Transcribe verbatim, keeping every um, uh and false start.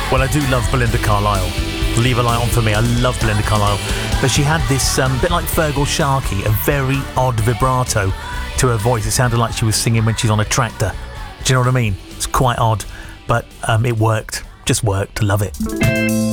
Well, I do love Belinda Carlisle. Leave a light on for me. I love Belinda Carlisle. But she had this, um, bit like Fergal Sharkey, a very odd vibrato to her voice. It sounded like she was singing when she's on a tractor. Do you know what I mean? It's quite odd, but um, it worked. Just worked. Love it.